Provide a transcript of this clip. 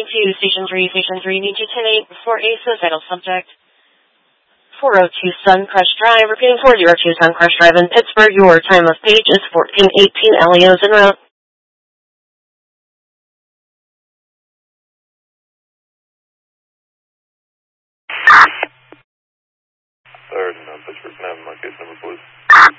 to Station 3. Station 3 needs you 10-8 for a suicidal subject. 402 Suncrest Drive. Repeating 402 Suncrest Drive in Pittsburgh. Your time of page is 14:18. LEO's en route. Third and Pittsburgh, can I have my case number, please?